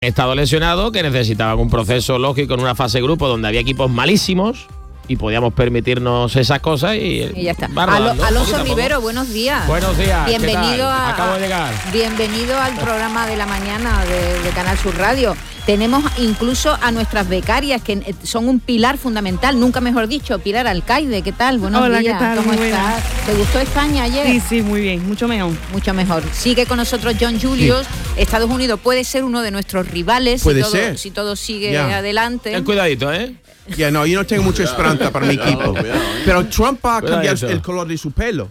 estado lesionados, que necesitaban un proceso lógico en una fase de grupo donde había equipos malísimos y podíamos permitirnos esas cosas y ya está. Alonso Rivero, buenos días. Buenos días. Bienvenido acabo de llegar. Bienvenido al programa de la mañana de Canal Sur Radio. Tenemos incluso a nuestras becarias que son un pilar fundamental, nunca mejor dicho, Pilar Alcaide. ¿Qué tal? Buenos días. ¿Qué tal? ¿Cómo estás? ¿Te gustó España ayer? Sí, muy bien, mucho mejor. Mucho mejor. Sigue con nosotros John Julius. Sí. Estados Unidos puede ser uno de nuestros rivales si todo sigue adelante. Ten cuidadito, ¿eh? Yo no tengo mucha esperanza para mi equipo. Pero Trump va a cambiar el color de su pelo.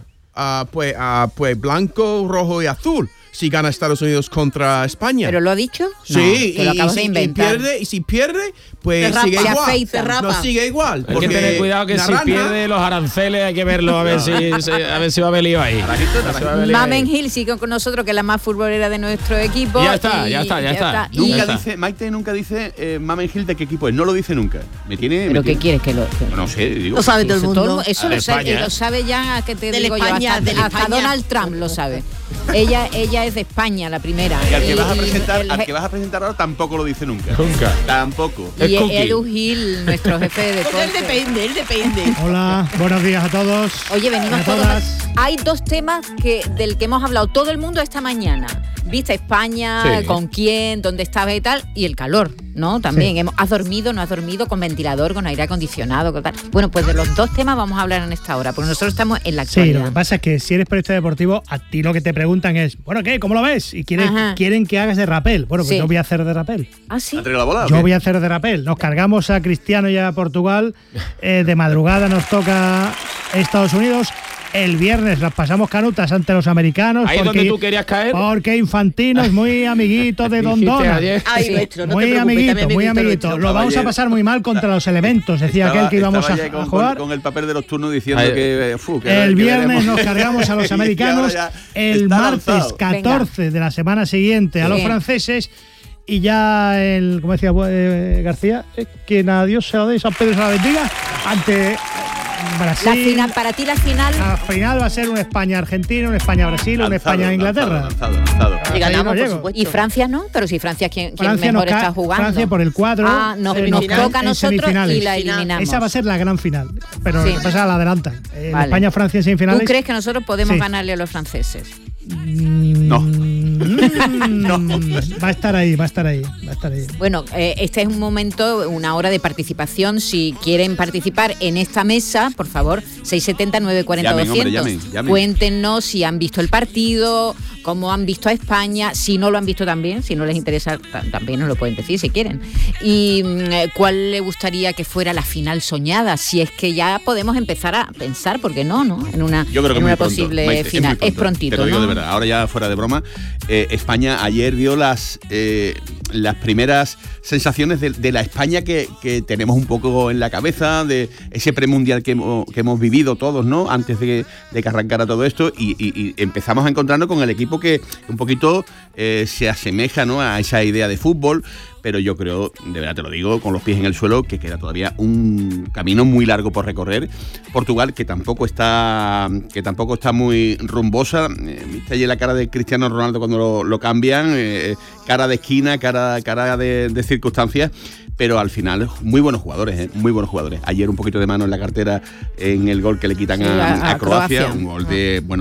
Pues blanco, rojo y azul. Si gana Estados Unidos contra España. ¿Pero lo ha dicho? Sí, no, lo acabas de inventar. Y si pierde, pues sigue igual. No sigue igual. Hay que tener cuidado que si pierde los aranceles hay que verlo a ver si va a haber lío ahí. Mamen Hill sigue con nosotros, que es la más futbolera de nuestro equipo. Ya está. Nunca dice Mamen Hill de qué equipo es. No lo dice nunca. ¿Pero qué quieres que lo...? No sé, digo. Lo sabe todo el mundo. Eso lo sabe ya, que te digo yo. Hasta Donald Trump lo sabe. Ella es de España, la primera. Y al que vas a presentar ahora tampoco lo dice nunca. Tampoco. Y Edu Gil, nuestro jefe de deporte. Él depende. Hola, buenos días a todos. Oye, venimos todos. Hay dos temas del que hemos hablado todo el mundo esta mañana. ¿Viste España? Sí. ¿Con quién? ¿Dónde estaba y tal? Y el calor, ¿no? También. Sí. ¿Has dormido? ¿No has dormido? ¿Con ventilador? ¿Con aire acondicionado? ¿Con tal? Bueno, pues de los dos temas vamos a hablar en esta hora, porque nosotros estamos en la actualidad. Sí, lo que pasa es que si eres periodista deportivo, a ti lo que te preguntan es, bueno, ¿qué? ¿Cómo lo ves? Y quieren que hagas de rapel. Bueno, pues yo voy a hacer de rapel. ¿Ah, sí? Yo voy a hacer de rapel. Nos cargamos a Cristiano y a Portugal. De madrugada nos toca Estados Unidos. El viernes las pasamos canutas ante los americanos. Ahí es donde tú querías caer. Porque Infantino es muy amiguito de Don Donald. Muy amiguito. Lo vamos a pasar muy mal contra los elementos, decía aquel que íbamos a jugar. Con el papel de los turnos diciendo que el viernes nos cargamos a los americanos. El martes 14 de la semana siguiente a los franceses. Y ya como decía García, que a Dios se lo dé, San Pedro se la bendiga, ante Brasil. La final, para ti la final. La final va a ser un España-Argentina, un España-Brasil, un España-Inglaterra. Y ganamos, por supuesto. Y Francia no, pero si Francia es quien mejor está jugando. Francia por el 4. Nos toca a nosotros y la eliminamos. Esa va a ser la gran final, pero lo que pasa la adelantan. España-Francia en semifinales. ¿Tú crees que nosotros podemos ganarle a los franceses? No. Va a estar ahí. Bueno, este es un momento, una hora de participación. Si quieren participar en esta mesa, por favor, 670-940-200. Cuéntenos si han visto el partido, cómo han visto a España, si no lo han visto también, si no les interesa, también nos lo pueden decir si quieren. Y cuál le gustaría que fuera la final soñada, si es que ya podemos empezar a pensar, ¿por qué no? En una, yo creo que en una posible pronto, final. Es prontito, te lo digo, ¿no? de verdad. Ahora ya fuera de broma, España ayer dio las primeras sensaciones de la España que tenemos un poco en la cabeza, de ese premundial que hemos vivido todos, ¿no? Antes de que arrancara todo esto, y empezamos a encontrarnos con el equipo que un poquito se asemeja, ¿no?, a esa idea de fútbol. Pero yo creo, de verdad te lo digo, con los pies en el suelo, que queda todavía un camino muy largo por recorrer. Portugal, que tampoco está muy rumbosa. Viste ayer la cara de Cristiano Ronaldo cuando lo cambian, cara de esquina, cara de circunstancias. Pero al final, muy buenos jugadores. Ayer un poquito de mano en la cartera en el gol que le quitan a Croacia. Un gol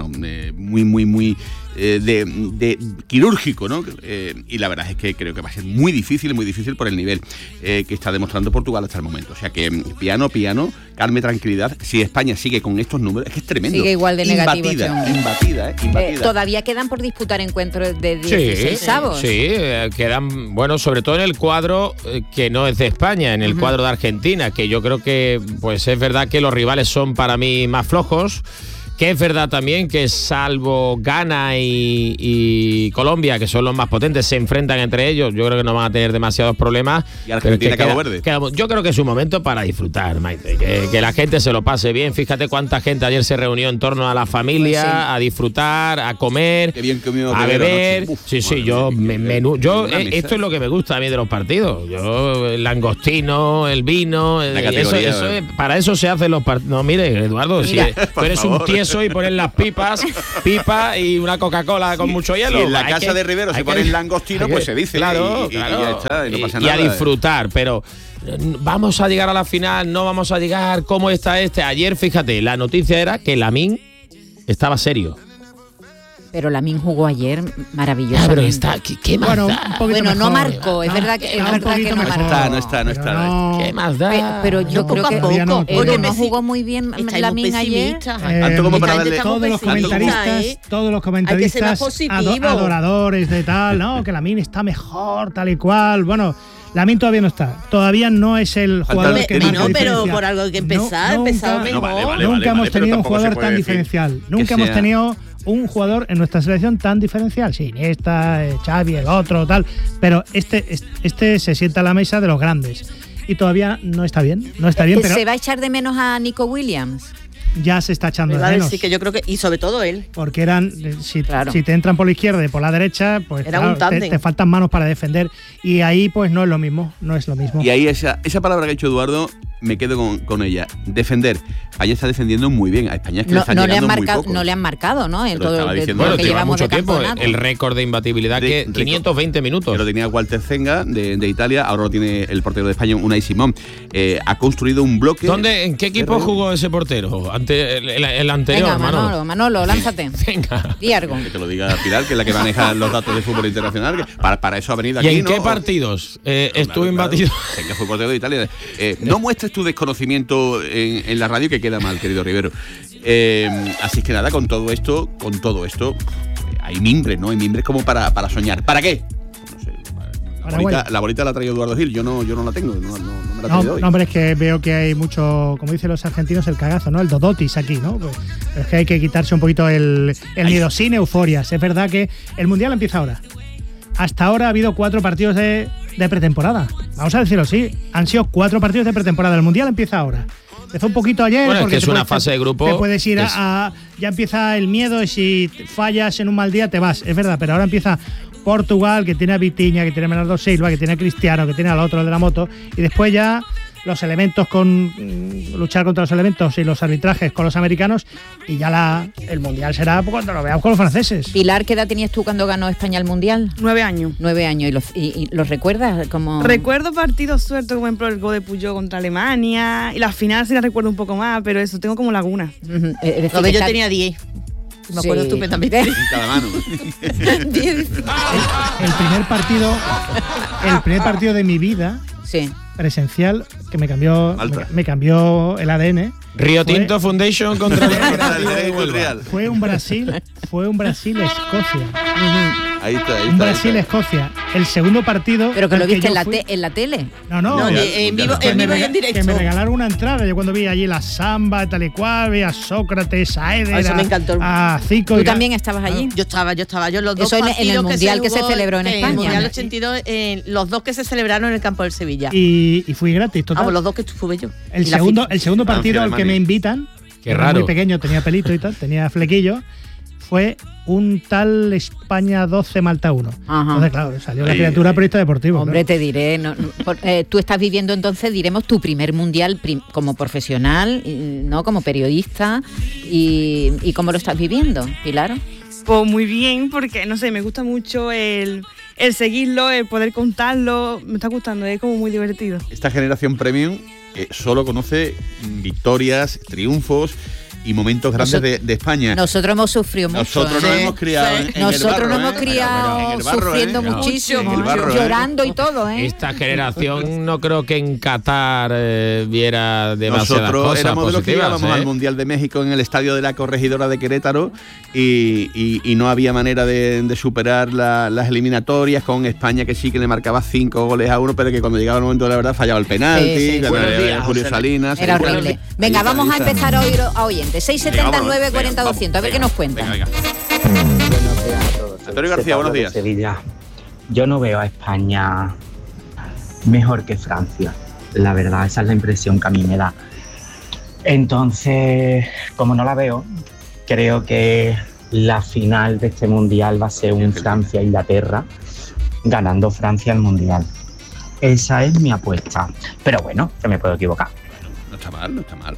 muy de quirúrgico, ¿no? Y la verdad es que creo que va a ser muy difícil por el nivel que está demostrando Portugal hasta el momento. O sea que piano, calme, tranquilidad. Si España sigue con estos números, es que es tremendo. Sigue igual de negativo. Imbatida. Todavía quedan por disputar encuentros de 16avos. Sí, quedan, bueno, sobre todo en el cuadro que no es de España, en el cuadro de Argentina, que yo creo que pues es verdad que los rivales son para mí más flojos. Que es verdad también que salvo Ghana y Colombia, que son los más potentes, se enfrentan entre ellos, yo creo que no van a tener demasiados problemas. Y Argentina, Cabo Verde. Yo creo que es un momento para disfrutar, Maite, que la gente se lo pase bien. Fíjate cuánta gente ayer se reunió en torno a la familia, pues sí, a disfrutar, a comer, qué bien comido, a beber. Esto es lo que me gusta a mí de los partidos. Yo, el langostino, el vino, eso es, para eso se hacen los partidos. No, mire, Eduardo, si tú eres un tieso eso y poner las pipas y una Coca-Cola con mucho hielo. Si en la casa de Rivero se ponen langostinos, pues se dice. Claro, y ya está, y no pasa y nada. a disfrutar, pero vamos a llegar a la final, no vamos a llegar, ¿cómo está este? Ayer, fíjate, la noticia era que Lamine estaba serio. Pero Lamine jugó ayer maravillosamente. Pero está, ¿qué más da? Bueno, no marcó, es verdad que no marcó. No está. ¿Qué más da? Pero yo creo que porque no jugó muy bien Lamine ayer. Tanto como para darle... Todos los comentaristas adoradores de tal, no, que Lamine está mejor, tal y cual. Bueno, Lamine todavía no está. Todavía no es el jugador que marca diferencia. Pero por algo hay que empezar, empezado mejor. Nunca hemos tenido un jugador tan diferencial. Nunca hemos tenido un jugador en nuestra selección tan diferencial. Sí, Iniesta, Xavi, el otro, tal. Pero este se sienta a la mesa de los grandes. Y todavía no está bien. No está bien, pero ¿se va a echar de menos a Nico Williams? Ya se está echando de menos. Sí, que yo creo que, y sobre todo él. Porque eran, si te entran por la izquierda y por la derecha, pues claro, te faltan manos para defender. Y ahí pues no es lo mismo, Y ahí esa palabra que ha dicho Eduardo, me quedo con ella. Defender. España está defendiendo muy bien. A España es que no le han marcado, ¿no? En todo lo que lleva llevamos mucho tiempo. campeonato. El récord de imbatibilidad que 520 minutos. Pero tenía Walter Zenga de Italia, ahora lo tiene el portero de España, Unai Simón. Ha construido un bloque. ¿En qué equipo jugó ese portero? El anterior. Venga, Manolo, lánzate. Venga. Di algo. Que te lo diga Pilar, que es la que maneja los datos de fútbol internacional. Que para eso ha venido aquí. ¿Y en qué partidos estuvo imbatido? Zenga fue portero de Italia. No muestres tu desconocimiento en la radio, que queda mal, querido Rivero. Así que nada, con todo esto hay mimbres, ¿no? Hay mimbres como para soñar. ¿Para qué? La bolita la ha traído Eduardo Gil, yo no la tengo, no me la ha traído hoy. No, hombre, es que veo que hay mucho, como dicen los argentinos, el cagazo, ¿no? El dodotis aquí, ¿no? Pues, es que hay que quitarse un poquito el miedo, sin euforias. Es verdad que el Mundial empieza ahora. Hasta ahora ha habido 4 partidos de pretemporada. Vamos a decirlo así, han sido 4 partidos de pretemporada. El Mundial empieza ahora. Empezó un poquito ayer. Bueno, porque es una fase de grupo. Te puedes ir ya empieza el miedo y si fallas en un mal día te vas. Es verdad, pero ahora empieza Portugal, que tiene a Vitinha, que tiene a Bernardo Silva, que tiene a Cristiano, que tiene al otro, el de la moto. Y después ya los elementos luchar contra los elementos y los arbitrajes con los americanos. Y ya el Mundial será cuando lo veamos con los franceses. Pilar, ¿qué edad tenías tú cuando ganó España el Mundial? 9 años. 9 años. ¿Y los recuerdas? Recuerdo partidos sueltos, como por ejemplo el gol de Puyol contra Alemania. Y la final sí la recuerdo un poco más, pero eso, tengo como lagunas. Yo tenía 10. Me acuerdo estupendamente. En cada mano. El primer partido de mi vida presencial que me cambió el ADN. Río Tinto Foundation contra el Real. Fue un Brasil-Escocia. Ahí está. Un Brasil-Escocia. El segundo partido. Pero que lo viste en la tele. No, en vivo y en directo. Que me regalaron una entrada. Yo cuando vi allí la samba, tal y cual, vi a Sócrates, a Eder, eso me encantó. a Zico. ¿Tú también estabas allí? Yo estaba. Yo los dos eso en el Mundial que se celebró en España. En el Mundial 82, los dos que se celebraron en el campo del Sevilla. Y fui gratis, total. Los dos que estuve yo. El segundo partido al que me invitan, qué raro. Muy pequeño, tenía pelito y tal, tenía flequillo, fue un tal España 12 Malta 1. Ajá. Entonces, claro, salió la criatura periodista deportivo. Hombre, claro. Te diré, tú estás viviendo entonces, diremos, tu primer Mundial como profesional, no como periodista, y ¿cómo lo estás viviendo, Pilar? Pues muy bien, porque, no sé, me gusta mucho el seguirlo, el poder contarlo, me está gustando, es como muy divertido. Esta generación premium solo conoce victorias, triunfos y momentos grandes de España. Nosotros hemos sufrido mucho. Nosotros nos hemos criado Nosotros nos hemos criado sufriendo muchísimo, llorando y todo. Esta generación no creo que en Qatar viera demasiadas Nosotros cosas éramos de los que íbamos al Mundial de México en el estadio de la Corregidora de Querétaro y no había manera de superar las eliminatorias con España, que sí que le marcaba 5 goles a 1, pero que cuando llegaba el momento de la verdad fallaba el penalti. Julio Salinas. Era horrible. Venga, vamos a empezar a oír a oyentes. 679 40 200, a ver qué nos cuentan. Venga. Antonio García, buenos días. Sevilla. Yo no veo a España mejor que Francia. La verdad, esa es la impresión que a mí me da. Entonces, como no la veo, creo que la final de este Mundial va a ser un Francia-Inglaterra, ganando Francia el Mundial. Esa es mi apuesta. Pero bueno, que me puedo equivocar. No está mal, no está mal.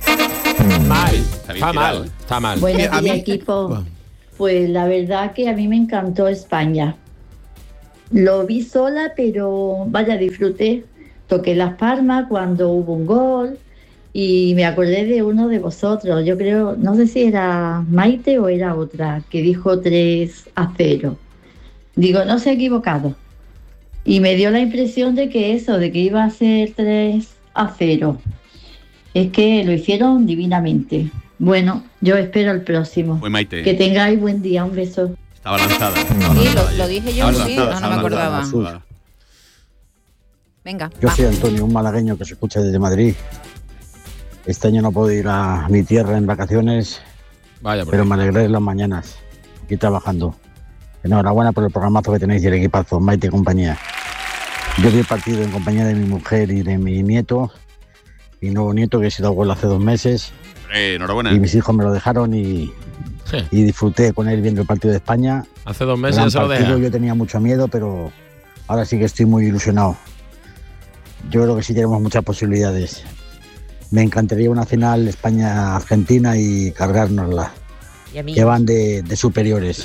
Está mal. Bueno, mi equipo, pues la verdad que a mí me encantó España. Lo vi sola, pero vaya, disfruté. Toqué las palmas cuando hubo un gol y me acordé de uno de vosotros. Yo creo, no sé si era Maite o era otra, que dijo 3-0. Digo, no se ha equivocado. Y me dio la impresión de que iba a ser 3-0. Es que lo hicieron divinamente. Bueno, yo espero el próximo. Pues Maite. Que tengáis buen día, un beso. Estaba lanzada. Sí, lo dije yo, sí, no me acordaba. Venga. Yo soy Antonio, un malagueño que se escucha desde Madrid. Este año no puedo ir a mi tierra en vacaciones, pero me alegré en las mañanas, aquí trabajando. Enhorabuena por el programazo que tenéis y el equipazo, Maite y compañía. Yo vi el partido en compañía de mi mujer y de mi nieto, mi nuevo nieto que ha sido abuelo hace 2 meses. Enhorabuena. Y mis hijos me lo dejaron y disfruté con él viendo el partido de España. Hace 2 meses ya se lo deja. Yo tenía mucho miedo, pero ahora sí que estoy muy ilusionado. Yo creo que sí tenemos muchas posibilidades. Me encantaría una final España-Argentina y cargárnosla. Que van de superiores.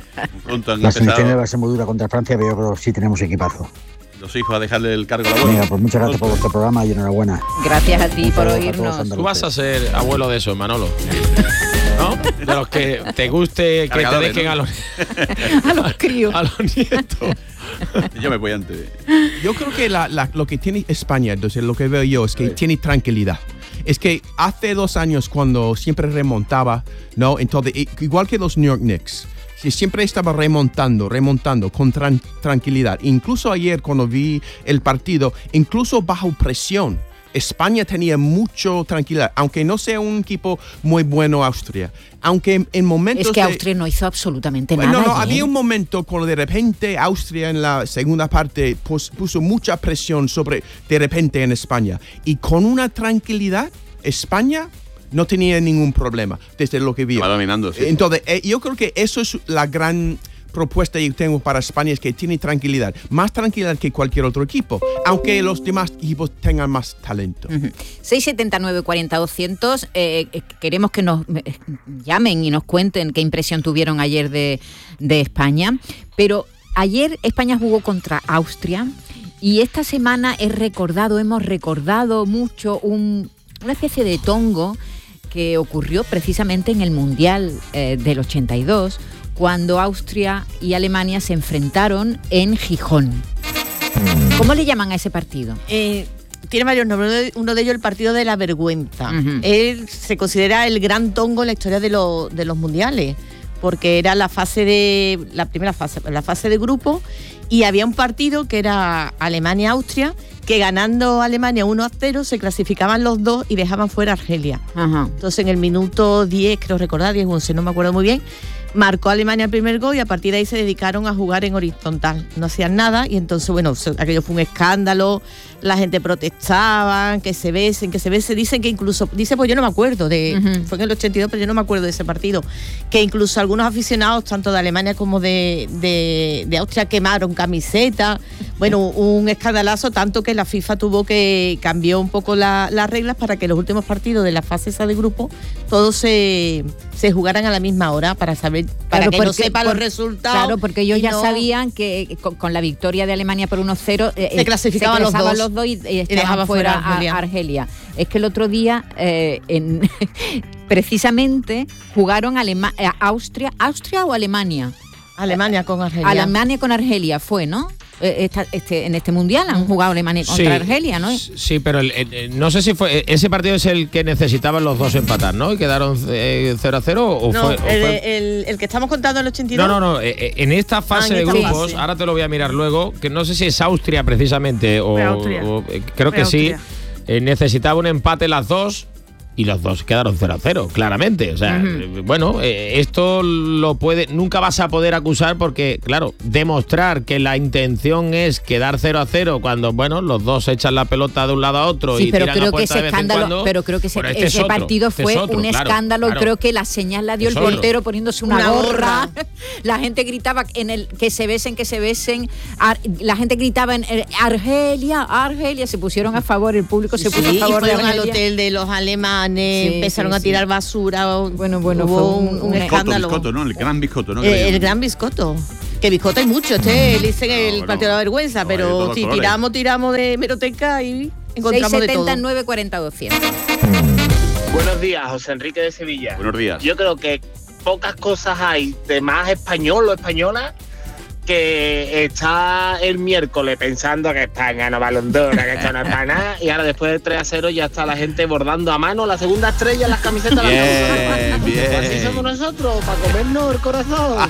La semifinal va a ser muy dura contra Francia, pero yo creo que sí tenemos equipazo. Los hijos a dejarle el cargo al abuelo. Venga, pues muchas gracias por vuestro programa y enhorabuena. Gracias a ti por oírnos. Tú vas a ser abuelo de eso, Manolo. ¿No? De los que te guste que te dejen, ¿no? A los críos. A los nietos. Yo me voy antes. Yo creo que lo que tiene España, entonces lo que veo yo es que tiene tranquilidad. Es que hace 2 años cuando siempre remontaba, ¿no? Entonces, igual que los New York Knicks, que siempre estaba remontando con tranquilidad. Incluso ayer cuando vi el partido, incluso bajo presión, España tenía mucho tranquilidad, aunque no sea un equipo muy bueno Austria. Aunque en momentos es que Austria no hizo absolutamente nada. No, había un momento cuando de repente Austria en la segunda parte puso mucha presión de repente en España. Y con una tranquilidad, España no tenía ningún problema desde lo que vi. Va dominando, sí. Entonces, yo creo que eso es la gran propuesta que tengo para España, es que tiene tranquilidad, más tranquilidad que cualquier otro equipo, aunque los demás equipos tengan más talento. 679 40 200. Queremos que nos llamen y nos cuenten qué impresión tuvieron ayer de España, pero ayer España jugó contra Austria y esta semana hemos recordado mucho una especie de tongo que ocurrió precisamente en el Mundial del 82, cuando Austria y Alemania se enfrentaron en Gijón. ¿Cómo le llaman a ese partido? Tiene varios nombres, uno de ellos el partido de la vergüenza. Él se considera el gran tongo en la historia de los mundiales, porque era la primera fase, la fase de grupo, y había un partido que era Alemania-Austria, que ganando Alemania 1-0 se clasificaban los dos y dejaban fuera a Argelia. Entonces en el minuto 10, creo recordar, 10-11, no me acuerdo muy bien, marcó Alemania el primer gol y a partir de ahí se dedicaron a jugar en horizontal. No hacían nada y entonces, bueno, aquello fue un escándalo, la gente protestaba, que se besen. Dicen que incluso, pues yo no me acuerdo, fue en el 82, pero yo no me acuerdo de ese partido, que incluso algunos aficionados, tanto de Alemania como de Austria, quemaron camisetas. Bueno, un escandalazo, tanto que la FIFA cambió un poco las reglas para que los últimos partidos de la fase esa de grupo todos se jugaran a la misma hora para saber, que no sepa los resultados. Claro, porque ellos ya sabían que con la victoria de Alemania por 1-0 se clasificaban los dos y dejaban fuera a Argelia. Es que el otro día precisamente jugaron ¿Austria o Alemania? Alemania con Argelia. Alemania con Argelia fue, ¿no? En este mundial han jugado Alemania contra Argelia, ¿no? Sí, pero no sé si fue ese partido es el que necesitaban los dos empatar, ¿no? Y quedaron 0-0 o no, fue el que estamos contando en el 82. No, en esta fase de grupos, ahora te lo voy a mirar luego, que no sé si es Austria precisamente o creo que sí. Necesitaba un empate las dos y los dos quedaron 0-0, claramente. O sea, bueno, esto nunca vas a poder acusar porque, claro, demostrar que la intención es quedar 0-0 cuando, bueno, los dos echan la pelota de un lado a otro y tiran a puerta de vez en cuando. Pero creo que ese partido fue un escándalo. Claro. Creo que la señal la dio el portero poniéndose una gorra. La gente gritaba que se besen. La gente gritaba en Argelia. Se pusieron a favor, el público se puso a favor de Argelia. Al hotel de los alemanes. Empezaron a tirar basura. Bueno, hubo un escándalo. Biscotto, ¿no? El gran Biscotto, ¿no? El gran Biscotto. Que Biscotto hay mucho. Le dicen el partido de la vergüenza, pero si tiramos de hemeroteca y encontramos de todo. 679 40 200. Buenos días, José Enrique de Sevilla. Buenos días. Yo creo que pocas cosas hay de más español o española que está el miércoles pensando que España no va a Londres, que esto no es para nada, y ahora después del 3-0 ya está la gente bordando a mano la segunda estrella en las camisetas. Bien. Así somos nosotros, para comernos el corazón.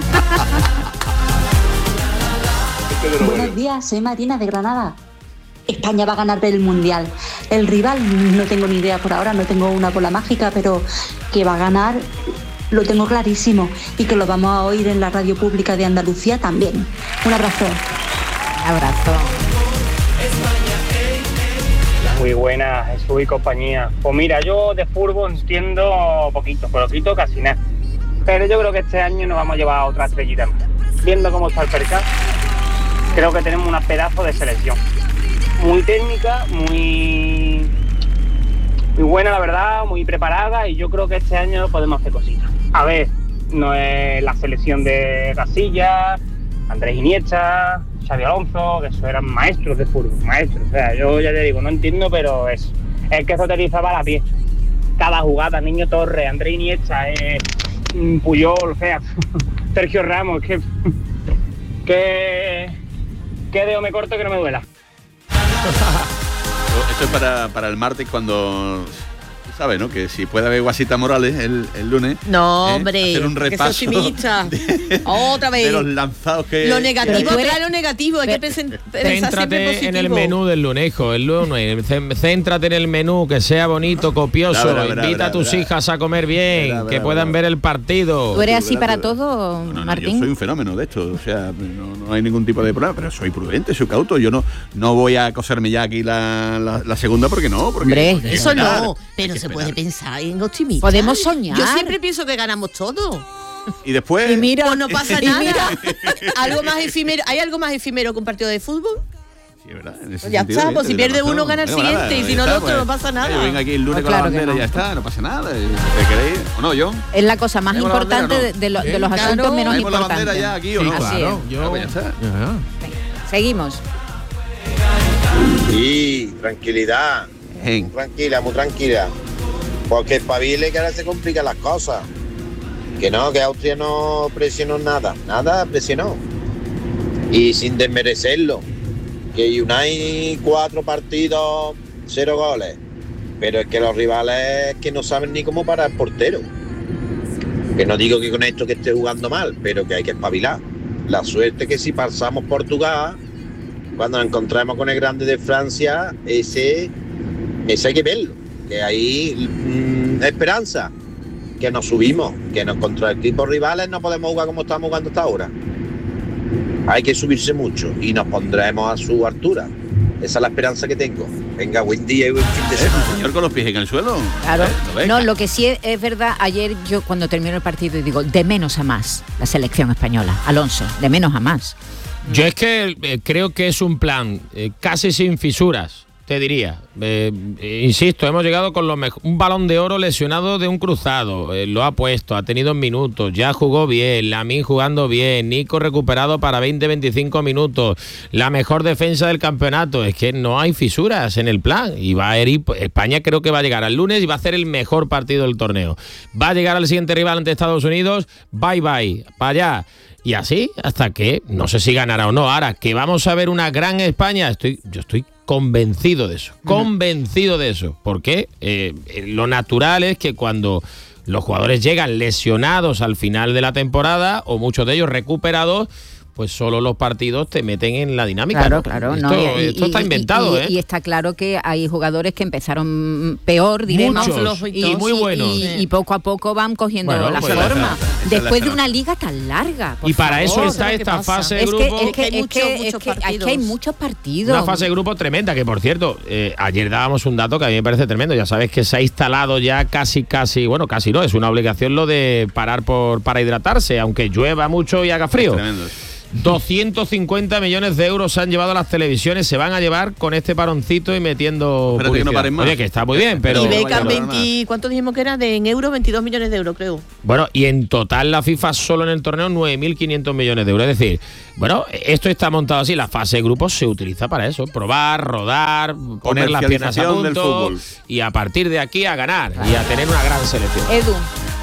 Buenos días, soy Marina de Granada. España va a ganar el Mundial. El rival no tengo ni idea por ahora, no tengo una bola mágica, pero que va a ganar lo tengo clarísimo y que lo vamos a oír en la radio pública de Andalucía también. Un abrazo. Abrazo. Muy buenas, Jesús y compañía. Pues mira, yo de fútbol entiendo poquito casi nada. Pero yo creo que este año nos vamos a llevar a otra estrellita más. Viendo cómo está el percal, creo que tenemos una pedazo de selección. Muy técnica, muy buena la verdad, muy preparada, y yo creo que este año podemos hacer cositas. A ver, no es la selección de Casillas, Andrés Iniesta, Xabi Alonso, que eso eran maestros de fútbol, maestros. O sea, yo ya te digo, no entiendo, pero es el que se utilizaba la pieza. Cada jugada, Niño Torres, Andrés Iniesta, Puyol, o sea, Sergio Ramos, que dedo me corto que no me duela. Esto es para el martes cuando... ¿Sabes, no? Que si puede haber Guasita Morales el lunes. No, hombre. Hacer un repaso otra vez. De los lanzados que... Lo negativo, lo negativo. Hay que pensar céntrate en el menú del lunes, hijo. El lunes. Céntrate en el menú, que sea bonito, copioso. Invita a tus hijas a comer bien, que puedan ver el partido. ¿Tú eres así para todo, Martín? Yo soy un fenómeno de esto. O sea, no hay ningún tipo de problema, pero soy prudente, soy cauto. Yo no voy a coserme ya aquí la segunda porque no. Hombre, eso no. Pero se puede pensar en optimismo. Podemos soñar. Yo siempre pienso que ganamos todo. Y después... Y mira, pues no pasa nada. Algo más efímero. ¿Hay algo más efímero que un partido de fútbol? Sí, ¿verdad? Ya está, pues si pierde uno gana el siguiente, y si no el otro no pasa nada. Yo vengo aquí el lunes con la bandera y ya está, no pasa nada. ¿Te queréis? ¿O no, John? Es la cosa más importante de los asuntos menos importantes. la bandera ya aquí o no? Claro, ya está. Seguimos. Sí, tranquilidad. Muy tranquila. Porque espabile que ahora se complican las cosas. Que Austria no presionó nada presionó. Y sin desmerecerlo. Que United 4 partidos, 0 goles. Pero es que los rivales que no saben ni cómo parar el portero. Que no digo que con esto que esté jugando mal, pero que hay que espabilar. La suerte que si pasamos Portugal, cuando nos encontramos con el grande de Francia, ese hay que verlo. Que hay esperanza, que nos subimos, que contra equipos rivales no podemos jugar como estamos jugando hasta ahora. Hay que subirse mucho y nos pondremos a su altura. Esa es la esperanza que tengo. Venga, buen día y buen fin de semana. Señor con los pies en el suelo. Claro. No, lo que sí es verdad, ayer yo cuando termino el partido digo, de menos a más, la selección española. Alonso, de menos a más. Yo es que creo que es un plan casi sin fisuras. Te diría, insisto, hemos llegado con un Balón de Oro lesionado de un cruzado, lo ha puesto, ha tenido minutos, ya jugó bien, Lamine jugando bien, Nico recuperado para 20-25 minutos, la mejor defensa del campeonato. Es que no hay fisuras en el plan y va a ir, España creo que va a llegar al lunes y va a hacer el mejor partido del torneo. Va a llegar al siguiente rival ante Estados Unidos, bye, para allá. Y así hasta que, no sé si ganará o no. Ahora, que vamos a ver una gran España, yo estoy convencido de eso. Porque lo natural es que cuando los jugadores llegan lesionados al final de la temporada, o muchos de ellos recuperados, pues solo los partidos te meten en la dinámica. Claro, ¿no? claro. Esto está inventado, y está claro que hay jugadores que empezaron peor, diremos. Muchos, y muy buenos. Y poco a poco van cogiendo la forma. Después de una liga tan larga. Y para eso está esta fase de grupo. Es que hay muchos partidos. Una fase de grupo tremenda, que por cierto, ayer dábamos un dato que a mí me parece tremendo. Ya sabes que se ha instalado ya casi no, es una obligación lo de parar para hidratarse, aunque llueva mucho y haga frío. 250 millones de euros se han llevado a las televisiones, se van a llevar con este paroncito y metiendo publicidad. Que no paren más. Oye, que está muy bien, pero... Y Beckham, ¿cuánto dijimos que era? En euros, 22 millones de euros, creo. Bueno, y en total la FIFA solo en el torneo 9.500 millones de euros. Es decir, bueno, esto está montado así, la fase de grupos se utiliza para eso, probar, rodar, poner las piernas a punto y a partir de aquí a ganar y a tener una gran selección. Edu.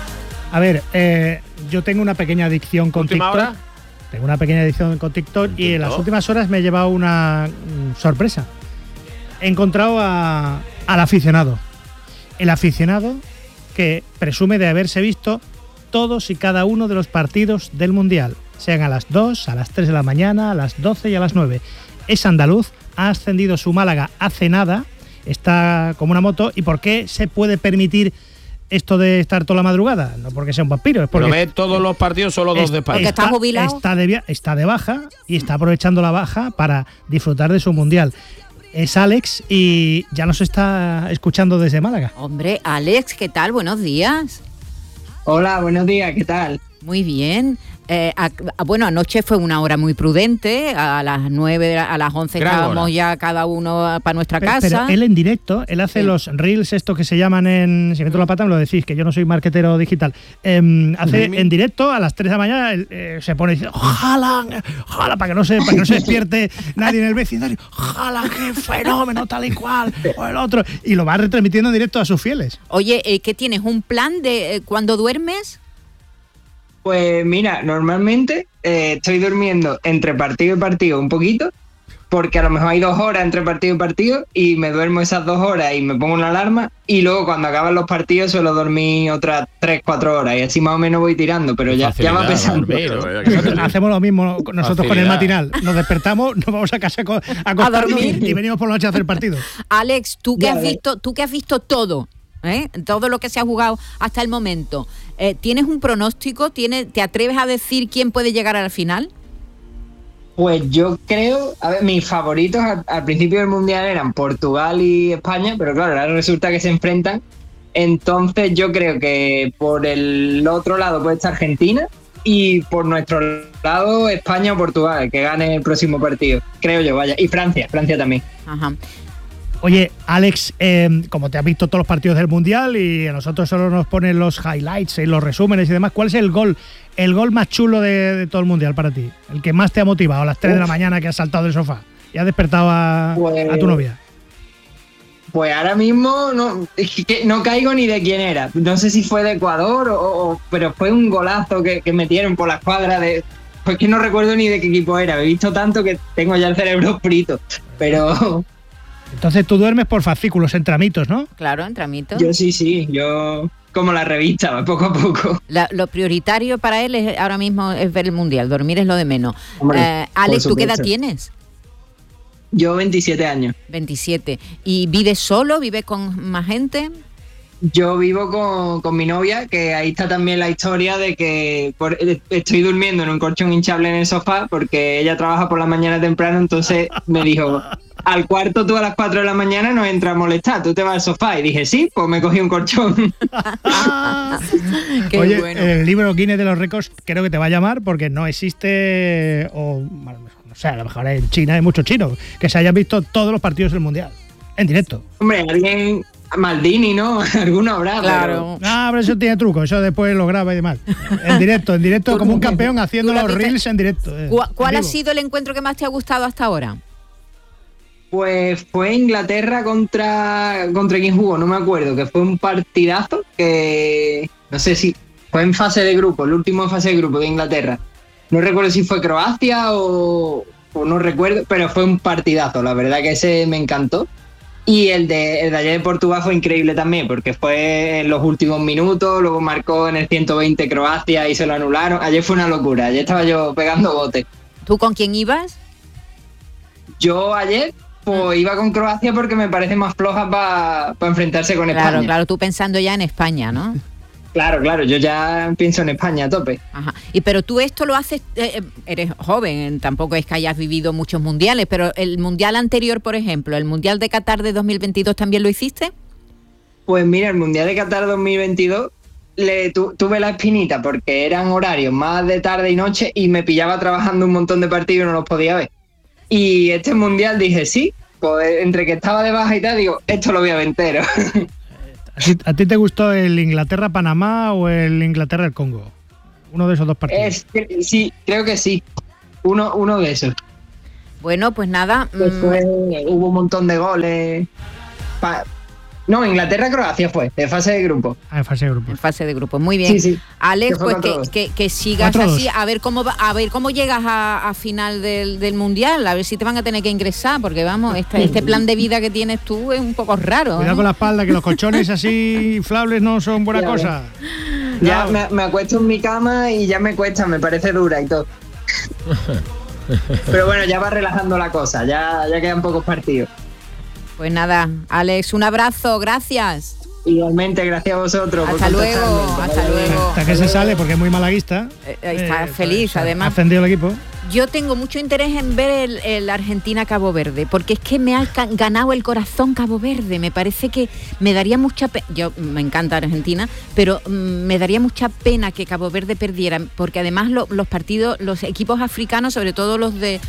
A ver, yo tengo una pequeña adicción con ¿Última TikTok. hora? Tengo una pequeña adicción con TikTok y en las últimas horas me he llevado una sorpresa. He encontrado al aficionado. El aficionado que presume de haberse visto todos y cada uno de los partidos del Mundial, sean a las 2, a las 3 de la mañana, a las 12 y a las 9. Es andaluz, ha ascendido su Málaga hace nada, está como una moto. ¿Y por qué se puede permitir esto de estar toda la madrugada? No porque sea un vampiro, es porque... Pero ve todos los partidos, solo dos de España. Porque está jubilado. Está de baja y está aprovechando la baja para disfrutar de su Mundial. Es Alex y ya nos está escuchando desde Málaga. Hombre, Alex, ¿qué tal? Buenos días. Hola, buenos días, ¿qué tal? Muy bien. Bueno, anoche fue una hora muy prudente, a las 9, a las 11 estábamos ya cada uno para nuestra casa. Pero él en directo, él hace los reels, esto que se llaman en... Si meto la pata me lo decís, que yo no soy marketero digital. Hace en directo a las 3 de la mañana, se pone y dice, ¡Jala! Para que no se despierte nadie en el vecindario. ¡Jala, qué fenómeno, tal y cual! O el otro. Y lo va retransmitiendo en directo a sus fieles. Oye, ¿qué tienes? ¿Un plan de cuando duermes? Pues mira, normalmente estoy durmiendo entre partido y partido un poquito, porque a lo mejor hay 2 horas entre partido y partido y me duermo esas 2 horas y me pongo una alarma y luego cuando acaban los partidos suelo dormir otras 3-4 horas y así más o menos voy tirando, pero ya va pesando. Hacemos lo mismo nosotros con el matinal. Nos despertamos, nos vamos a casa a dormir y venimos por la noche a hacer partido. Alex, tú que has visto todo, todo lo que se ha jugado hasta el momento, ¿tienes un pronóstico? ¿Te atreves a decir quién puede llegar al final? Pues yo creo, a ver, mis favoritos al principio del Mundial eran Portugal y España, pero claro, ahora resulta que se enfrentan. Entonces yo creo que por el otro lado puede estar Argentina y por nuestro lado España o Portugal, que gane el próximo partido. Creo yo, vaya. Y Francia también. Ajá. Oye, Alex, como te has visto todos los partidos del Mundial y a nosotros solo nos ponen los highlights y los resúmenes y demás, ¿cuál es el gol más chulo de todo el Mundial para ti? El que más te ha motivado a las 3 de la mañana que has saltado del sofá y has despertado a tu novia. Pues ahora mismo no caigo ni de quién era. No sé si fue de Ecuador pero fue un golazo que metieron por la escuadra de... Pues que no recuerdo ni de qué equipo era. He visto tanto que tengo ya el cerebro frito. Pero... Entonces tú duermes por fascículos, en tramitos, ¿no? Claro, en tramitos. Yo sí, yo como la revista, poco a poco. Lo prioritario para él ahora mismo es ver el Mundial, dormir es lo de menos. Alex, ¿tú qué edad tienes? Yo 27 años. 27. ¿Y vives solo? ¿Vives con más gente? Yo vivo con mi novia, que ahí está también la historia de que estoy durmiendo en un colchón hinchable en el sofá porque ella trabaja por la mañana temprano, entonces me dijo, al cuarto tú a las 4 de la mañana nos entra a molestar, tú te vas al sofá. Y dije, sí, pues me cogí un colchón. Oye, bueno. El libro Guinness de los récords creo que te va a llamar porque no existe, no sé, a lo mejor en China hay muchos chinos que se hayan visto todos los partidos del Mundial en directo. Hombre, alguien... Maldini, ¿no? Alguno habrá. Claro. Pero eso tiene truco, eso después lo graba y demás. En directo, como un campeón haciendo los reels en directo. ¿Cuál ha sido el encuentro que más te ha gustado hasta ahora? Pues fue Inglaterra contra quien jugó, no me acuerdo, que fue un partidazo que no sé si fue en fase de grupo, el último en fase de grupo de Inglaterra. No recuerdo si fue Croacia o no recuerdo, pero fue un partidazo, la verdad que ese me encantó. Y el de ayer de Portugal fue increíble también, porque fue en los últimos minutos, luego marcó en el 120 Croacia y se lo anularon. Ayer fue una locura, ayer estaba yo pegando botes. ¿Tú con quién ibas? Yo ayer pues iba con Croacia porque me parece más floja para enfrentarse con España. Claro, tú pensando ya en España, ¿no? Claro, yo ya pienso en España a tope. Ajá. Pero tú esto lo haces, eres joven, tampoco es que hayas vivido muchos mundiales, pero el mundial anterior, por ejemplo, el mundial de Qatar de 2022, ¿también lo hiciste? Pues mira, el mundial de Qatar 2022 tuve la espinita porque eran horarios más de tarde y noche y me pillaba trabajando un montón de partidos y no los podía ver. Y este mundial dije, sí, pues entre que estaba de baja y tal, digo, esto lo voy a ver entero. ¿A ti te gustó el Inglaterra-Panamá o el Inglaterra-el Congo? Uno de esos dos partidos. Sí, creo que sí. Uno de esos. Bueno, pues nada. Hubo un montón de goles. No, Inglaterra-Croacia fue, de fase de grupo. En fase de grupo. En fase de grupo, muy bien. Sí. Alex, pues que sigas así, a ver cómo llegas a final del Mundial, a ver si te van a tener que ingresar, porque vamos, este plan de vida que tienes tú es un poco raro. Cuidado con la espalda, que los colchones así inflables no son buena cosa. Ya me acuesto en mi cama y ya me cuesta, me parece dura y todo. Pero bueno, ya va relajando la cosa, ya quedan pocos partidos. Pues nada, Alex, un abrazo, gracias. Igualmente, gracias a vosotros. Hasta luego. Hasta que se sale, porque es muy malaguista. Está feliz, además. Ha ascendido el equipo. Yo tengo mucho interés en ver el Argentina-Cabo Verde, porque es que me ha ganado el corazón Cabo Verde. Me parece que me daría mucha pena. Yo me encanta Argentina, pero me daría mucha pena que Cabo Verde perdiera, porque además los equipos africanos, sobre todo los de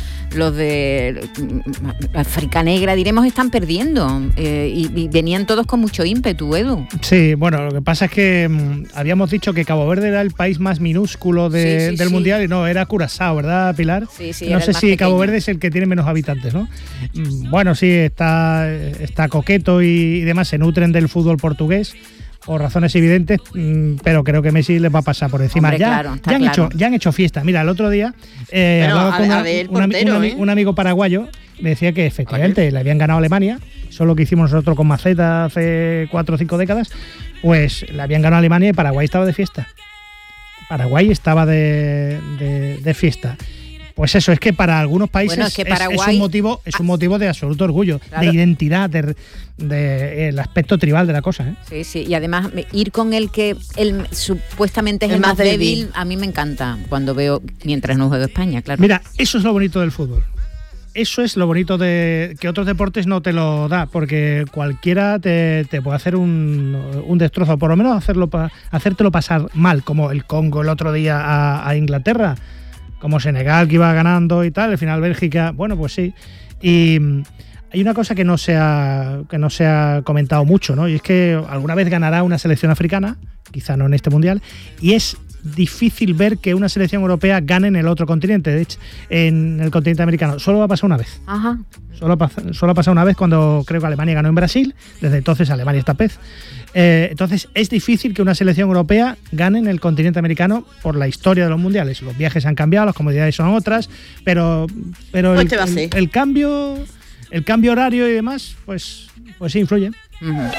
África Negra, diremos, están perdiendo y venían todos con mucho ímpetu, Edu. Sí, bueno, lo que pasa es que habíamos dicho que Cabo Verde era el país más minúsculo del Mundial y no, era Curazao, ¿verdad, Pilar? Sí, no sé si Cabo Verde es el que tiene menos habitantes, ¿no? Bueno, sí, está coqueto y demás, se nutren del fútbol portugués por razones evidentes, pero creo que Messi les va a pasar por encima. Hombre, ya han hecho fiesta. Mira, el otro día hablaba con un amigo paraguayo, me decía que efectivamente le habían ganado a Alemania, eso es lo que hicimos nosotros con Maceta hace 4 o 5 décadas, pues le habían ganado a Alemania y Paraguay estaba de fiesta. Paraguay estaba de fiesta. Pues eso, es que para algunos países Paraguay es un motivo de absoluto orgullo, claro, de identidad, de el aspecto tribal de la cosa. Sí, y además ir con el que supuestamente es el más débil, a mí me encanta cuando veo, mientras no juego España, claro. Mira, eso es lo bonito del fútbol. Eso es lo bonito de que otros deportes no te lo da, porque cualquiera te puede hacer un destrozo, por lo menos hacértelo pasar mal, como el Congo el otro día a Inglaterra, como Senegal, que iba ganando y tal, al final Bélgica, bueno, pues sí. Y hay una cosa que no se ha comentado mucho, ¿no? Y es que alguna vez ganará una selección africana, quizá no en este Mundial, y es difícil ver que una selección europea gane en el otro continente, de hecho, en el continente americano. Solo va a pasar una vez. Ajá. Solo ha pasado una vez cuando creo que Alemania ganó en Brasil. Desde entonces Alemania está pez. Entonces es difícil que una selección europea gane en el continente americano por la historia de los mundiales. Los viajes han cambiado, las comodidades son otras, pero el cambio horario y demás, pues sí influye. Uh-huh.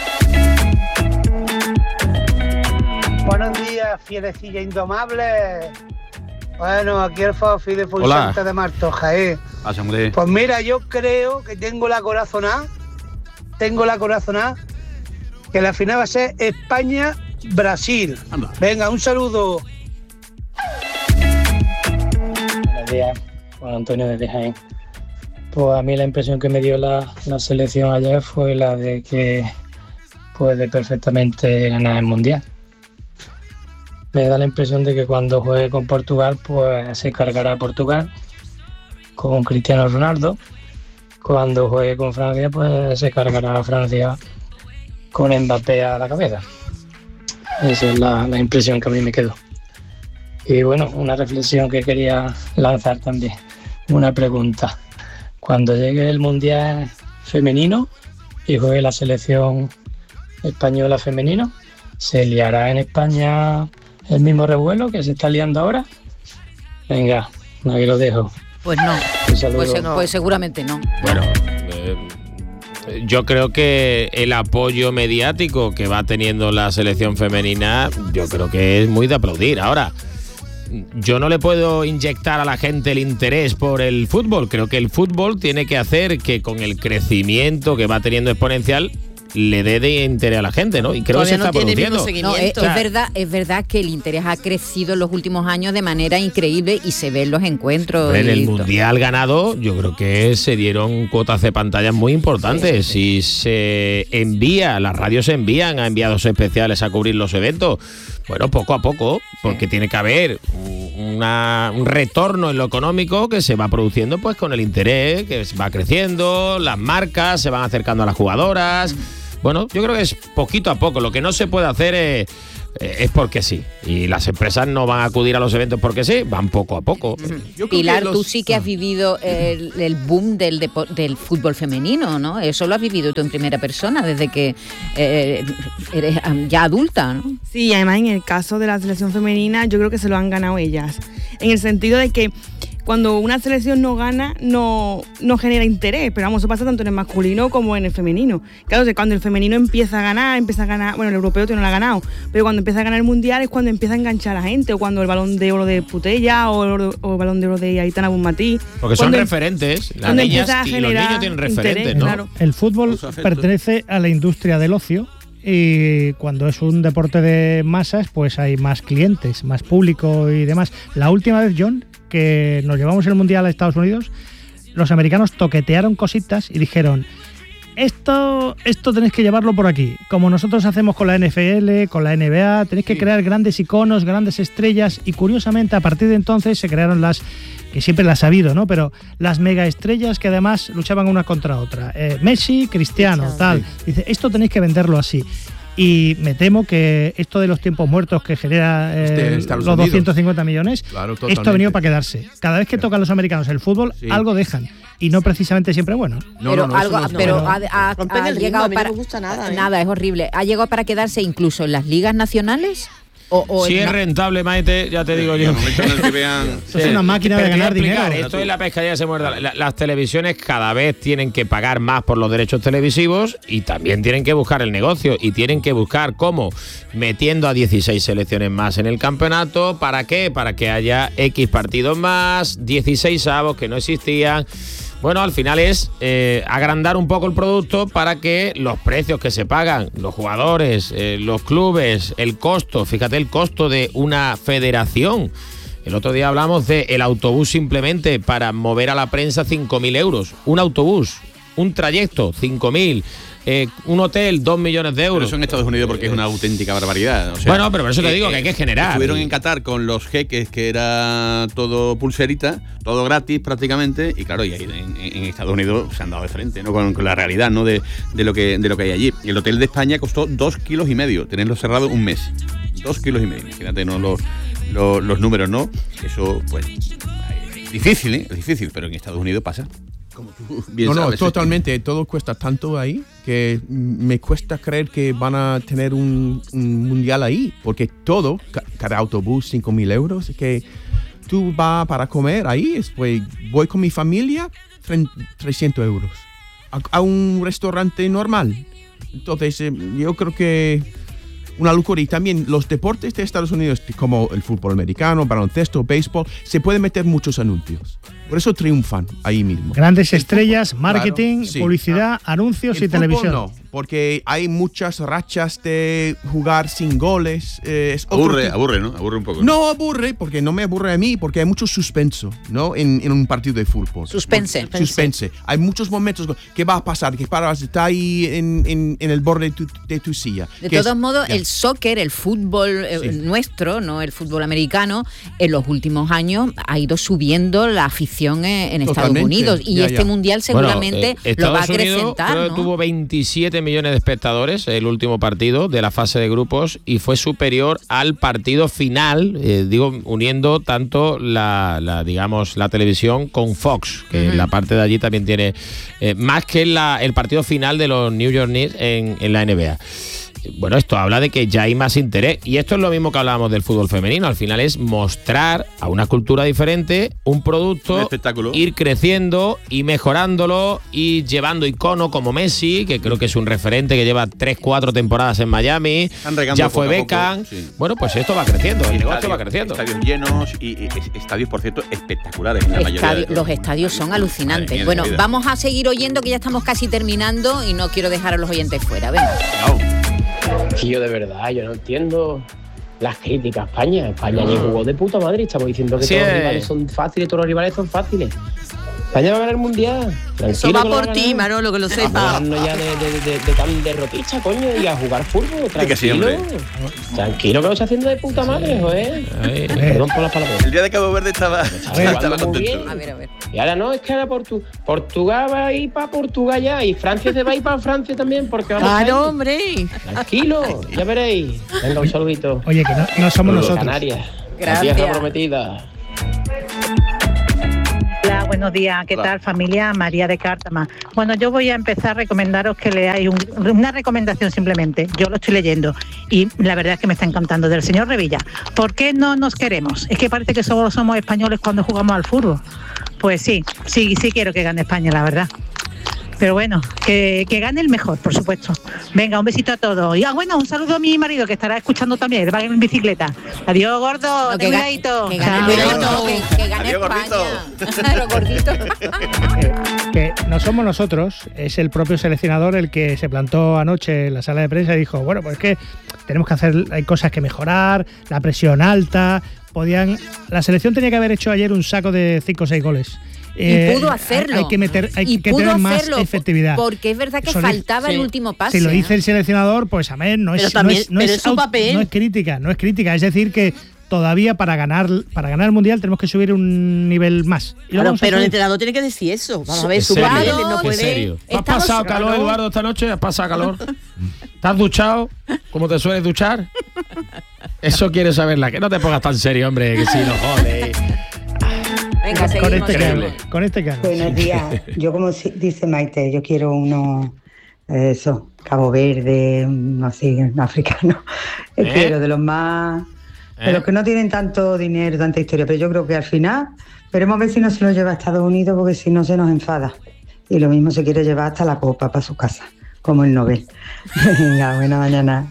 Buenos días, fielecilla indomable. Bueno, aquí el Fofi de Pulsante de Marto, Jaén. Pues mira, yo creo que tengo la corazonada que la final va a ser España-Brasil. Venga, un saludo. Buenos días, Juan Antonio desde Jaén. Pues a mí la impresión que me dio la selección ayer fue la de que puede perfectamente ganar el Mundial. Me da la impresión de que cuando juegue con Portugal, pues se cargará a Portugal con Cristiano Ronaldo. Cuando juegue con Francia, pues se cargará a Francia con Mbappé a la cabeza. Esa es la impresión que a mí me quedó. Y bueno, una reflexión que quería lanzar también, una pregunta. Cuando llegue el Mundial femenino y juegue la selección española femenino, ¿se liará en España el mismo revuelo que se está liando ahora? Venga, aquí lo dejo. Pues no, pues seguramente no. Bueno, yo creo que el apoyo mediático que va teniendo la selección femenina, yo creo que es muy de aplaudir. Ahora, yo no le puedo inyectar a la gente el interés por el fútbol. Creo que el fútbol tiene que hacer que con el crecimiento que va teniendo exponencial le dé de interés a la gente, ¿no? Y creo que se está produciendo. No, es verdad que el interés ha crecido en los últimos años de manera increíble y se ven los encuentros. En el Mundial ganado, yo creo que se dieron cuotas de pantallas muy importantes. Si se envía, las radios envían a enviados especiales a cubrir los eventos. Bueno, poco a poco, porque tiene que haber un retorno en lo económico que se va produciendo pues con el interés, que va creciendo, las marcas se van acercando a las jugadoras. Bueno, yo creo que es poquito a poco. Lo que no se puede hacer es porque sí. Y las empresas no van a acudir a los eventos porque sí, van poco a poco. Pilar, tú sí que has vivido el boom del fútbol femenino, ¿no? Eso lo has vivido tú en primera persona desde que eres ya adulta, ¿no? Sí, además en el caso de la selección femenina yo creo que se lo han ganado ellas. En el sentido de que cuando una selección no gana, no genera interés, pero vamos, eso pasa tanto en el masculino como en el femenino. Claro, cuando el femenino empieza a ganar, bueno, el europeo no lo ha ganado, pero cuando empieza a ganar el mundial es cuando empieza a enganchar a la gente, o cuando el balón de oro de Putella o el balón de oro de Aitana Bonmatí. Porque son referentes, las niñas y los niños tienen referentes, interés, ¿no? Claro. El fútbol pertenece a la industria del ocio. Y cuando es un deporte de masas, pues hay más clientes, más público y demás. La última vez, John, que nos llevamos el Mundial a Estados Unidos, los americanos toquetearon cositas y dijeron: esto tenéis que llevarlo por aquí. Como nosotros hacemos con la NFL, con la NBA, tenéis que crear grandes iconos, grandes estrellas. Y curiosamente, a partir de entonces se crearon que siempre las ha habido, ¿no? Pero las mega estrellas que además luchaban una contra otra. Messi, Cristiano, tal. Dice, esto tenéis que venderlo así. Y me temo que esto de los tiempos muertos que genera los 250 millones, claro, esto ha venido para quedarse. Cada vez que tocan los americanos el fútbol, algo dejan. Y no precisamente siempre bueno. Ha llegado para... No me gusta nada. Nada, es horrible. ¿Ha llegado para quedarse incluso en las ligas nacionales? Si es rentable, Maite, ya te digo yo. Es una máquina de ganar dinero. Esto es la pescadilla que se muerde. Las televisiones cada vez tienen que pagar más por los derechos televisivos y también tienen que buscar el negocio y tienen que buscar cómo, metiendo a 16 selecciones más en el campeonato. ¿Para qué? Para que haya X partidos más, 16 avos que no existían. Bueno, al final es agrandar un poco el producto para que los precios que se pagan, los jugadores, los clubes, el costo, fíjate el costo de una federación. El otro día hablamos del autobús simplemente para mover a la prensa 5.000 euros. Un autobús, un trayecto, 5.000. Un hotel, 2 millones de euros. Pero eso en Estados Unidos porque es una auténtica barbaridad. O sea, bueno, pero por eso te digo que hay que generar. Estuvieron en Qatar con los jeques, que era todo pulserita, todo gratis prácticamente, y claro, y ahí en Estados Unidos se han dado de frente, ¿no? Con la realidad, ¿no? de lo que hay allí. El hotel de España costó 2,5 kilos, tenerlo cerrado un mes. 2,5 kilos. Imagínate, ¿no? Los números, ¿no? Eso, pues, es difícil, pero en Estados Unidos pasa. Como tú bien sabes, totalmente. Todo cuesta tanto ahí que me cuesta creer que van a tener un mundial ahí, porque todo, cada autobús, 5.000 euros, que tú vas para comer ahí, pues voy con mi familia, 300 euros, a un restaurante normal. Entonces, yo creo que una locura. Y también los deportes de Estados Unidos, como el fútbol americano, baloncesto, béisbol, se pueden meter muchos anuncios. Por eso triunfan ahí mismo. Grandes estrellas, marketing, claro, publicidad, anuncios y televisión. No, porque hay muchas rachas de jugar sin goles. Aburre, ¿no? Aburre un poco. No aburre, porque no me aburre a mí, porque hay mucho suspenso, ¿no? En un partido de fútbol. Suspense. Hay muchos momentos. ¿Qué va a pasar? ¿Qué paras? Está ahí en el borde de tu silla. De todos modos, el soccer, el fútbol nuestro, no el fútbol americano, en los últimos años ha ido subiendo la afición en Estados Unidos y este mundial seguramente lo va a acrecentar, ¿no? Tuvo 27 millones de espectadores el último partido de la fase de grupos y fue superior al partido final, uniendo tanto la televisión con Fox, que la parte de allí también tiene más que el partido final de los New York Knicks en la NBA. bueno, esto habla de que ya hay más interés. Y esto es lo mismo que hablábamos del fútbol femenino. Al final es mostrar a una cultura diferente un producto, un espectáculo, ir creciendo y mejorándolo y llevando icono como Messi, que creo que es un referente que lleva 3-4 temporadas en Miami. Ya fue Beckham. Sí. Bueno, pues esto va creciendo, el negocio va creciendo. Estadios llenos y estadios, por cierto, espectaculares. En la mayoría los estadios son alucinantes. Mía, bueno, vamos a seguir oyendo, que ya estamos casi terminando y no quiero dejar a los oyentes fuera. Venga. Tío, de verdad, yo no entiendo las críticas a España. España ni jugó de puta madre. Estamos diciendo que todos los rivales son fáciles, todos los rivales son fáciles. España va a ganar el mundial. Eso va por ti, Manolo, que lo sepa. No ya de tan derrotista, coño, y a jugar fútbol, tranquilo. Tranquilo, que lo está haciendo de puta madre, joder. Perdón por las palabras. El día de Cabo Verde estaba contento. A ver. Y ahora no, es que ahora Portugal va a ir para Portugal ya, y Francia se va a ir para Francia también, porque vamos a ir. Hombre. Tranquilo, ya veréis. Venga, un saludito. Oye, que no somos nosotros. Canarias. Gracias. La tierra prometida. Hola, buenos días. ¿Qué tal, familia? María de Cártama. Bueno, yo voy a empezar a recomendaros que leáis una recomendación simplemente. Yo lo estoy leyendo y la verdad es que me está encantando, del señor Revilla. ¿Por qué no nos queremos? Es que parece que solo somos españoles cuando jugamos al fútbol. Pues sí quiero que gane España, la verdad. Pero bueno, que gane el mejor, por supuesto. Venga, un besito a todos. Y bueno, un saludo a mi marido, que estará escuchando también, va en bicicleta. Adiós, gordo. Cuidadito. Que gane España. Gordito. Que no somos nosotros, es el propio seleccionador el que se plantó anoche en la sala de prensa y dijo, bueno, pues es que tenemos que hacer, hay cosas que mejorar, la presión alta. La selección tenía que haber hecho ayer un saco de 5 o 6 goles. Y pudo hacerlo. Hay que tener más efectividad. Porque es verdad que faltaba el último pase. Si lo dice el seleccionador, pues a ver, no es su papel. No es crítica. Es decir que todavía para ganar el Mundial tenemos que subir un nivel más. Claro, pero el entrenador tiene que decir eso. Vamos a ver, su papel no puede. ¿Has pasado calor, Eduardo, esta noche? ¿Has pasado calor? ¿Te has duchado? ¿Cómo te sueles duchar? Eso quiere saberla. Que no te pongas tan serio, hombre, que si no jodes. Venga, seguimos. Con este caso. Buenos días. Yo, como dice Maite, yo quiero uno, Cabo Verde, así, africano. Quiero de los más, de los que no tienen tanto dinero, tanta historia. Pero yo creo que al final, veremos a ver si no se lo lleva a Estados Unidos, porque si no se nos enfada. Y lo mismo se quiere llevar hasta la copa para su casa, como el Nobel. Venga, buena mañana.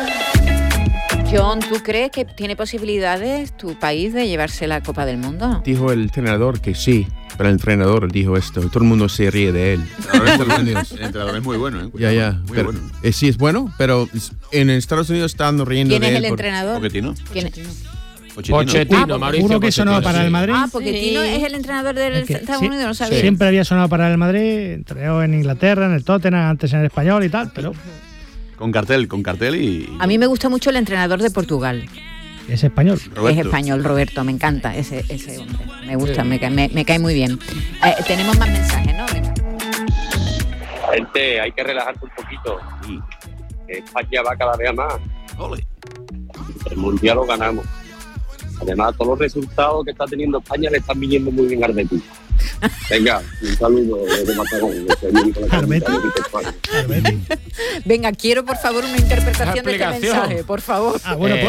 John, ¿tú crees que tiene posibilidades tu país de llevarse la Copa del Mundo? Dijo el entrenador que sí, pero el entrenador dijo esto. Todo el mundo se ríe de él. El entrenador es muy bueno, ¿eh? Ya. Pero, bueno. Sí es bueno, pero en Estados Unidos están riendo de él. ¿Quién es el entrenador? Pochettino. Pochettino, Mauricio. Uno que sonaba para el Madrid. Pochettino es el entrenador del Estados Unidos, no sabía. Siempre había sonado para el Madrid, entrenó en Inglaterra, en el Tottenham, antes en el Español y tal, pero... Con cartel y... A mí me gusta mucho el entrenador de Portugal. ¿Es español? Roberto. Es español, Roberto, me encanta ese hombre. Me gusta, sí. me cae muy bien. Tenemos más mensajes, ¿no? Venga. Gente, hay que relajarse un poquito. España va cada vez más. ¡Ole! El Mundial lo ganamos. Además, todos los resultados que está teniendo España le están viniendo muy bien al Betis. Venga, un saludo de Matagón. Venga, quiero por favor una interpretación de este mensaje, por favor.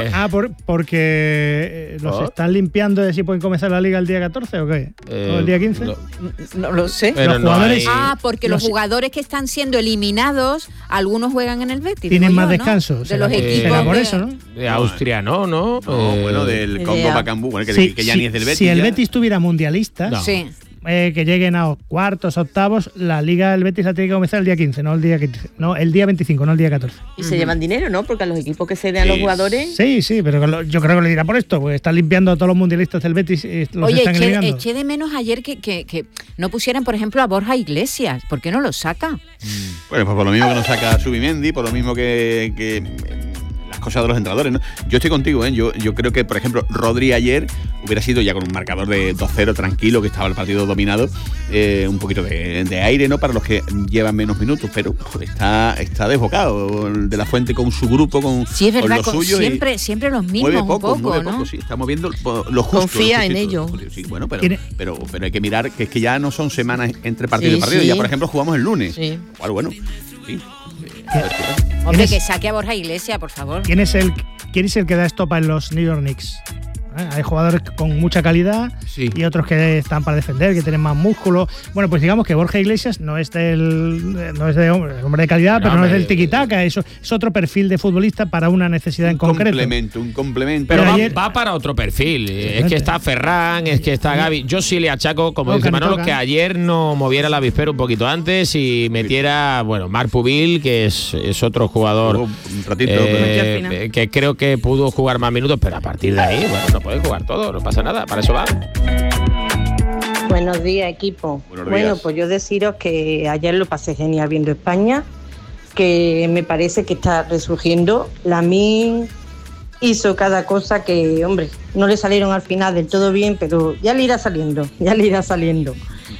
Porque los están limpiando de si pueden comenzar la liga el día 14 o qué, o el día 15. No lo sé. Los jugadores, porque los jugadores que están siendo eliminados, algunos juegan en el Betis. Tienen más descanso. De los equipos por eso, ¿no? De Austria, ¿no? Bueno, del Congo Bacambú, que ya ni es del Betis. Si el Betis tuviera mundialistas, sí. Que lleguen a cuartos, octavos, la Liga del Betis la tiene que comenzar el día 15, no el día 15, no el día 25, no el día 14. Y se llevan dinero, ¿no? Porque a los equipos que ceden a los jugadores... Sí, pero yo creo que le dirá por esto, porque están limpiando a todos los mundialistas del Betis y los están eliminando. Eché de menos ayer que no pusieran, por ejemplo, a Borja Iglesias. ¿Por qué no lo saca? Bueno, pues por lo mismo que no saca Zubimendi, por lo mismo que las cosas de los entrenadores, ¿no? Yo estoy contigo, ¿eh? Yo creo que, por ejemplo, Rodri ayer hubiera sido ya con un marcador de 2-0 tranquilo, que estaba el partido dominado, un poquito de aire, ¿no? Para los que llevan menos minutos, pero está desbocado De La Fuente con su grupo, con sí, es verdad, con lo suyo. Siempre los mismos, mueve poco, sí, está moviendo lo justo. Confía en ello. Sí, bueno, pero hay que mirar que es que ya no son semanas entre partido y partido. Ya, por ejemplo, jugamos el lunes. Sí. Bueno, fin. Hombre, que saque a Borja Iglesias, por favor. ¿Quién es el que da estopa en los New York Knicks? Hay jugadores con mucha calidad y otros que están para defender, que tienen más músculo. Bueno, pues digamos que Borja Iglesias no es de hombre de calidad, pero no es del tiquitaca. Eso es otro perfil de futbolista para una necesidad en concreto. Un complemento. Pero va para otro perfil. Es que está Ferran, es que está Gavi. Yo sí le achaco, como dice Manolo, que ayer no moviera el avispero un poquito antes y metiera, Marc Pubil, que es otro jugador un ratito, que creo que pudo jugar más minutos, pero a partir de ahí, no puede jugar todo, no pasa nada, para eso va. Buenos días, equipo. Bueno, pues yo deciros que ayer lo pasé genial viendo España, que me parece que está resurgiendo. Lamine hizo cada cosa que, hombre, no le salieron al final del todo bien, pero ya le irá saliendo.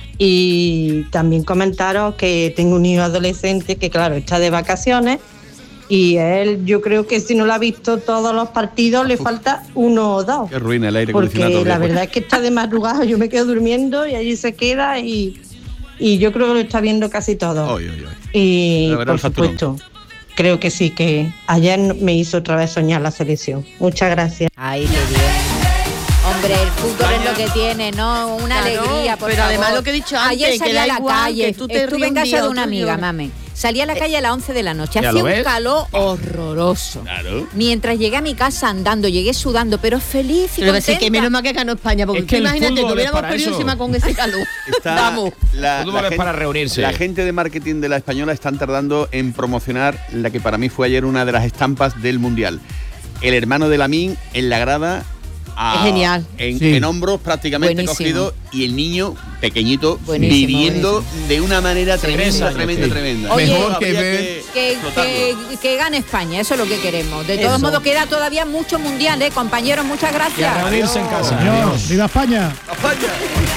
Y también comentaros que tengo un hijo adolescente que, claro, está de vacaciones. Y él, yo creo que si no lo ha visto todos los partidos, le falta uno o dos. Qué ruina el aire acondicionado. Porque la verdad es que está de madrugada, yo me quedo durmiendo y allí se queda y yo creo que lo está viendo casi todo. Y por supuesto, creo que sí, que ayer me hizo otra vez soñar la selección. Muchas gracias. Ay, qué bien. Hombre, el fútbol es lo que tiene, ¿no? Una alegría, por pero favor. Además lo que he dicho antes, ayer salí que a la igual, calle, que tú te estuve en ríes un casa día, de una otro amiga, día. mame. Salí a la calle a las 11 de la noche, ¿Ya hacía lo un ves? calor horroroso. Claro. Mientras llegué a mi casa andando, llegué sudando, pero feliz y Pero contenta. que menos mal que ganó España, porque Es que el imagínate, fútbol no hubiéramos es para perdido eso. encima con ese calor. Vamos. La Fútbol es gente, para reunirse. La gente de marketing de La Española están tardando en promocionar la que para mí fue ayer una de las estampas del Mundial. El hermano de Lamine en la grada. Es genial. En hombros prácticamente Buenísimo. cogido y el niño pequeñito Buenísimo, viviendo de una manera tremenda. Oye, Mejor que ver que gane España, eso es lo que queremos. De todos modos, queda todavía mucho mundial, compañeros, muchas gracias. Y a reunirse en casa. Señor, ¡viva España! ¡España!